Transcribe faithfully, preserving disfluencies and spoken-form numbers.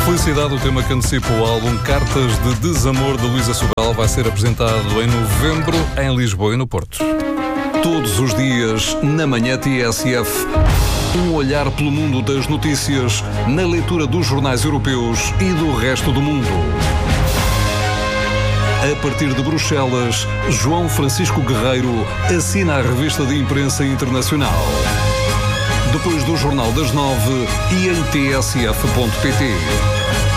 Felicidade, o tema que antecipa o álbum Cartas de Desamor de Luísa Sobral, vai ser apresentado em novembro em Lisboa e no Porto. Todos os dias, na manhã T S F, um olhar pelo mundo das notícias, na leitura dos jornais europeus e do resto do mundo. A partir de Bruxelas, João Francisco Guerreiro assina a revista de imprensa internacional. Depois do Jornal das Nove e em T S F ponto P T.